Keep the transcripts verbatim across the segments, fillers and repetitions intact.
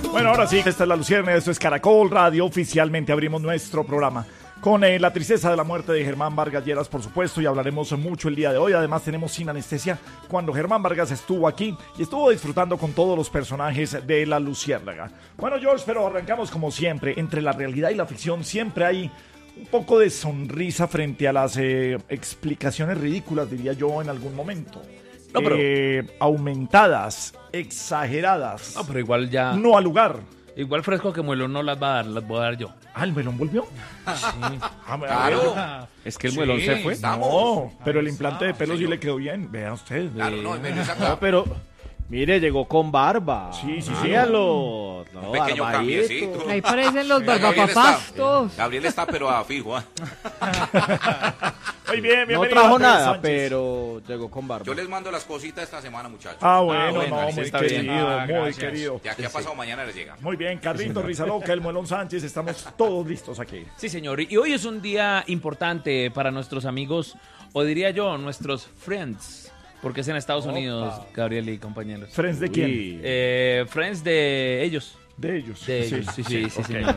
Bueno, ahora sí, esta es La Luciérnaga, esto es Caracol Radio. Oficialmente abrimos nuestro programa con eh, la tristeza de la muerte de Germán Vargas Lleras, por supuesto, y hablaremos mucho el día de hoy. Además tenemos Sin Anestesia, cuando Germán Vargas estuvo aquí y estuvo disfrutando con todos los personajes de La Luciérnaga. Bueno, George, pero arrancamos como siempre. Entre la realidad y la ficción siempre hay un poco de sonrisa frente a las eh, explicaciones ridículas, diría yo, en algún momento. No, pero... eh, aumentadas, exageradas. No, pero igual ya... No al lugar. Igual Fresco que Muelón no las va a dar, las voy a dar yo. Ah, ¿el melón volvió? Sí. Ah, Claro. Es que el Sí, muelón se fue. estamos. No, pero el implante de pelo sí señor. le quedó bien. Vea usted. Claro, no, el menú es acá. No, pero mire, llegó con barba. Sí, sí, sí. Véalo. No, Un pequeño barbadito. cambiecito. Ahí parecen los Gabriel barbapapás está- todos. Gabriel está pero a fijo. ¿ah? Muy bien, No bienvenido. trajo Andrés nada, Sánchez. pero llegó con barba. Yo les mando las cositas esta semana, muchachos. Ah, bueno, Ah, bueno, no, sí muy está bien. querido, Ah, muy gracias. querido. Ya que ha pasado mañana les llega. Muy bien, Carlito Rizaloca, el Muelón Sánchez, estamos todos listos aquí. Sí, señor. Y hoy es un día importante para nuestros amigos, o diría yo, nuestros friends, porque es en Estados Unidos, Gabriel y compañeros. ¿Friends de quién? Uy. Eh, friends de ellos. De ellos. De ellos, sí, sí, sí, ok. señor.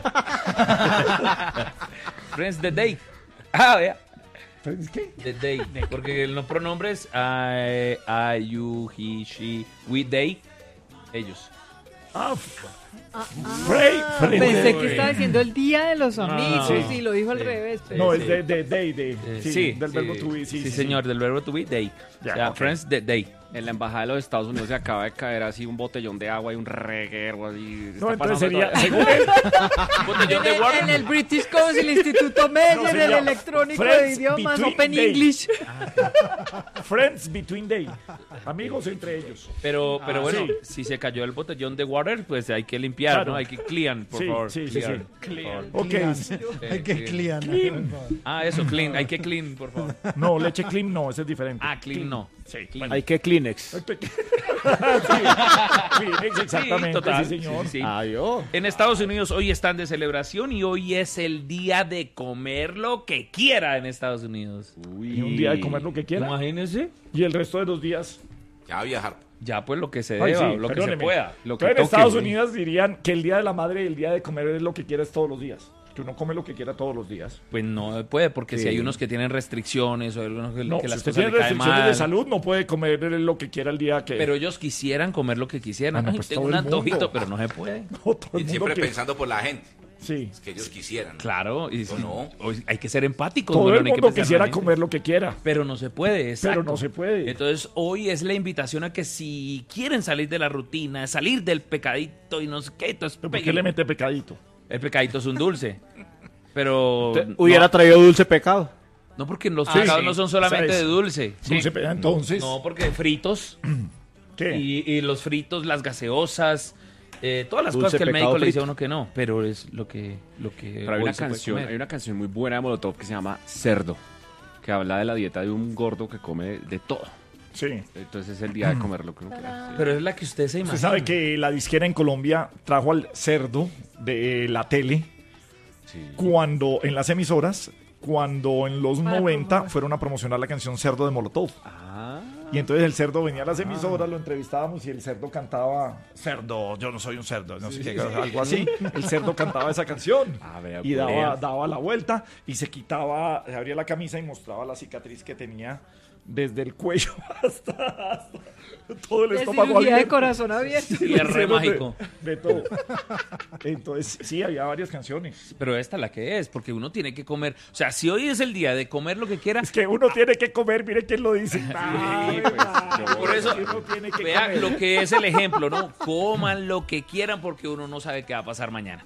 Friends de Day. Ah, vea. ¿Friends qué? The Day. Porque los pronombres I, I, you, he, she, we, they, ellos. Ah, f- Frey, Frey. Pensé que estaba diciendo el día de los amigos no. y lo dijo al Sí. revés. pero- No, Sí. es de, de, de, de. Eh, Sí, del verbo to be, sí, sí, sí, sí. señor, del verbo to be, day. Ya, O sea, ok. friends de day. En la embajada de los Estados Unidos se acaba de caer así un botellón de agua y un reguero así. No, Está entonces pasando sería, todo. según él, Botellón En de el, water. en el British Council, Instituto Meyer, No, el sería electrónico Friends de idiomas, between Open day. English. friends between day. Amigos entre ellos. Pero, pero Ah, bueno, sí. si se cayó el botellón de water, pues hay que limpiar, Claro. ¿no? Hay que clean, por Sí, favor. sí, sí, Clear, sí. por favor. Ok. Hay que clean. clean. Ah, eso, clean. Hay que clean, por favor. No, leche clean no, ese es diferente. Ah, clean no. Sí, Hay que Kleenex. sí, Kleenex, exactamente, sí, total. señor. Sí, sí, sí. Adiós. En Estados Unidos hoy están de celebración y hoy es el día de comer lo que quiera en Estados Unidos. Y un día de comer lo que quiera. Imagínense. Y el resto de los días. Ya a viajar. Ya pues lo que se Ay, deba, sí, lo que se perdóneme. pueda. Lo que Entonces, en toque, Estados güey. Unidos dirían que el día de la madre y el día de comer es lo que quieres todos los días. Que uno come lo que quiera todos los días. Pues no puede, porque si Sí. hay unos que tienen restricciones o hay algunos que, No, que si las usted cosas tiene le caen restricciones mal. de salud, no puede comer lo que quiera el día que... Pero ellos quisieran comer lo que quisieran. Ah, no, Ay, pues tengo todo un el mundo. antojito, pero no se puede. No, todo el Y mundo siempre que- pensando por la gente. Sí. Es que ellos quisieran. Claro, y sí, no? hoy hay que ser empáticos. Todo bueno, el no hay que mundo pensar en quisiera la gente. comer lo que quiera. Pero no se puede, exacto. Pero no se puede. Entonces, hoy es la invitación a que si quieren salir de la rutina, salir del pecadito y no sé qué, entonces ¿Pero ¿Por qué peguen. le mete pecadito? El pecadito es un dulce. Pero Te- no, Hubiera traído dulce pecado. no porque los Ah, pecados sí. no son solamente ¿Sabes? de dulce. Dulce pe- Entonces, No, porque fritos ¿qué? y, y los fritos, las gaseosas, eh, todas las Dulce cosas que el pecado médico le dice a frito. uno que no, pero es lo que lo que Pero hay hoy una se puede canción, comer. hay una canción muy buena de Molotov que se llama Cerdo, que habla de la dieta de un gordo que come de todo. Sí. Entonces es el día de comer lo que uno quiera. Sí. Pero es la que usted se imagina. Usted sabe que la disquera en Colombia trajo al cerdo de la tele Sí. cuando en las emisoras, cuando en los Para noventa promover. fueron a promocionar la canción Cerdo de Molotov. Ah. Y entonces el cerdo venía a las emisoras, lo entrevistábamos y el cerdo cantaba Cerdo, yo no soy un cerdo, no sé qué, algo así. El cerdo cantaba esa canción Ah, vea, y pues. daba, daba la vuelta y se quitaba, se abría la camisa y mostraba la cicatriz que tenía desde el cuello hasta, hasta todo el De estómago cirugía de abierto. corazón abierto. Y es re Hicieron de- mágico. De, todo. Entonces, sí, había varias canciones. Pero esta la que es, porque uno tiene que comer. O sea, si hoy es el día de comer lo que quiera, Es que uno tiene que comer, mire quién lo dice. Ay, pues, ay, por eso uno tiene que vea comer. lo que es el ejemplo, ¿no? Coman lo que quieran porque uno no sabe qué va a pasar mañana.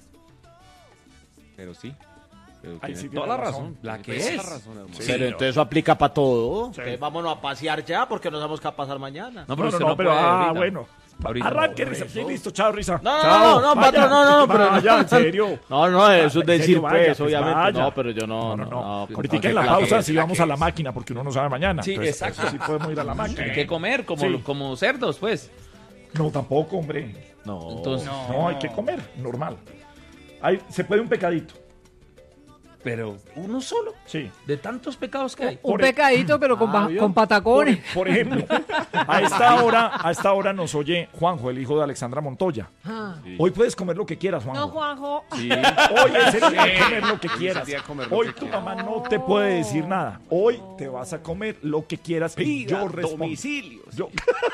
Pero sí. Pero Ahí tiene sí toda tiene la razón. razón. La que Tiene toda es. la razón, hermano. Sí, Pero señor. entonces eso aplica para todo. Sí. Entonces vámonos a pasear ya porque no sabemos qué va a pasar mañana. No, No, usted no, no, pero puede ah, ahorita. bueno. Ahorita Arranque, no, Risa. eso. Sí, listo, chao, Risa. No, Chao, no, no, vaya. patrón, no, no, pero- Vaya, en serio. No, no, eso es Vaya, decir, vaya, pues, pues, obviamente. vaya. No, pero yo no, No, no, no. no. Ahorita en la la pausa que es, si la vamos que a la es. máquina porque uno no sabe mañana. Sí, Entonces, exacto. eso sí podemos ir a la máquina. Hay que comer como, Sí. como cerdos, pues. No, tampoco, hombre. No. Entonces, No, hay que comer, normal. Hay, se puede un pecadito. Pero uno solo, Sí. de tantos pecados que hay. Un Por- pecadito, pero con, ba- con patacones. Por, por ejemplo, a esta hora, a esta hora nos oye Juanjo, el hijo de Alexandra Montoya. Ah. Hoy puedes comer lo que quieras, Juanjo. No, Juanjo. Sí. Hoy es el día de Sí. comer lo que Hoy es el quieras. día de comer lo Hoy que tu quieras. mamá no te puede decir nada. Hoy te vas a comer lo que quieras y yo respondo. domicilios. Yo,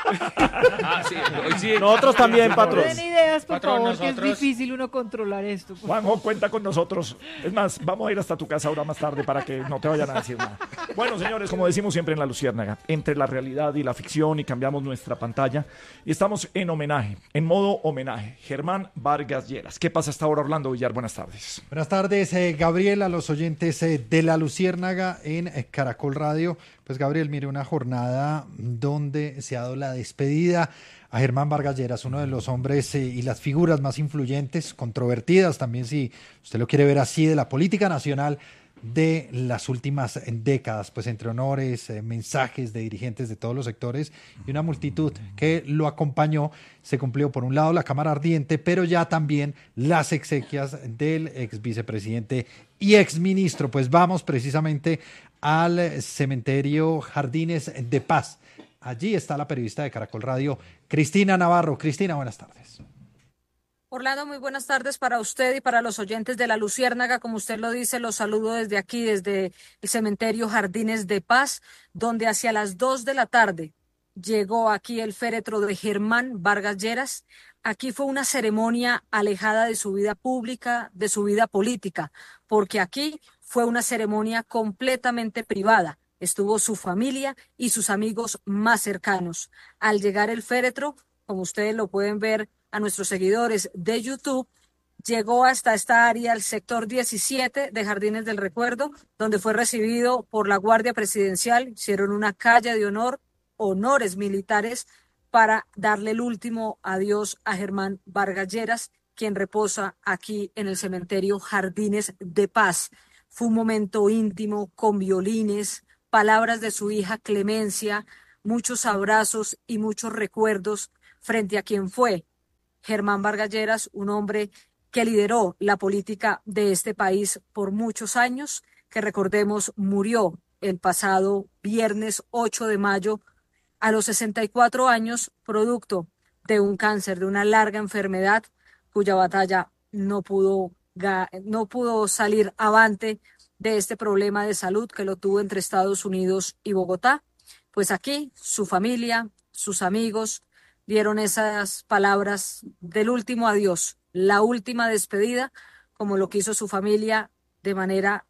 Ah, sí, hoy sí. Nosotros también, patrón. Den ideas, por Patrón, favor, que nosotros- es difícil uno controlar esto. por Juanjo, cuenta con nosotros. Es más, vamos a ir hasta tu casa ahora más tarde para que no te vayan a decir nada. Bueno, señores, como decimos siempre en La Luciérnaga, entre la realidad y la ficción, y cambiamos nuestra pantalla, y estamos en homenaje, en modo homenaje. Germán Vargas Lleras. ¿Qué pasa hasta ahora, Orlando Villar? Buenas tardes. Buenas tardes, eh, Gabriel, a los oyentes eh, de La Luciérnaga en eh, Caracol Radio. Pues Gabriel, mire, una jornada donde se ha dado la despedida a Germán Vargas Lleras, uno de los hombres eh, y las figuras más influyentes, controvertidas también, si usted lo quiere ver así, de la política nacional de las últimas décadas, pues entre honores, eh, mensajes de dirigentes de todos los sectores y una multitud que lo acompañó. Se cumplió por un lado la Cámara Ardiente, pero ya también las exequias del ex vicepresidente y ex ministro. Pues vamos precisamente al cementerio Jardines de Paz. Allí está la periodista de Caracol Radio, Cristina Navarro. Cristina, buenas tardes. Orlando, muy buenas tardes para usted y para los oyentes de La Luciérnaga. Como usted lo dice, los saludo desde aquí, desde el cementerio Jardines de Paz, donde hacia las dos de la tarde llegó aquí el féretro de Germán Vargas Lleras. Aquí fue una ceremonia alejada de su vida pública, de su vida política, porque aquí fue una ceremonia completamente privada. Estuvo su familia y sus amigos más cercanos. Al llegar el féretro, como ustedes lo pueden ver a nuestros seguidores de YouTube, llegó hasta esta área, el sector diecisiete de Jardines del Recuerdo, donde fue recibido por la Guardia Presidencial. Hicieron una calle de honor, honores militares, para darle el último adiós a Germán Vargas Lleras, quien reposa aquí en el cementerio Jardines de Paz. Fue un momento íntimo, con violines, palabras de su hija Clemencia, muchos abrazos y muchos recuerdos frente a quien fue Germán Vargas Lleras, un hombre que lideró la política de este país por muchos años, que recordemos murió el pasado viernes ocho de mayo a los sesenta y cuatro años, producto de un cáncer, de una larga enfermedad cuya batalla no pudo, no pudo salir avante de este problema de salud que lo tuvo entre Estados Unidos y Bogotá. Pues aquí su familia, sus amigos dieron esas palabras del último adiós, la última despedida, como lo quiso su familia de manera